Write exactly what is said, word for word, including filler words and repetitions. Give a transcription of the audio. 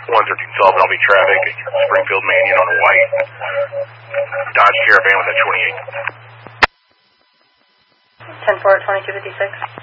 one thirteen Sullivan, I'll be traffic at Springfield Manion on a white Dodge Caravan with a twenty-eight. ten four, twenty-two fifty-six.